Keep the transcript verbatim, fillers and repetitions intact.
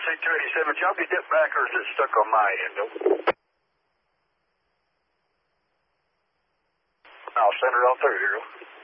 C two eighty-seven, jump your dip back or is it stuck on my end? I'll send her on through here.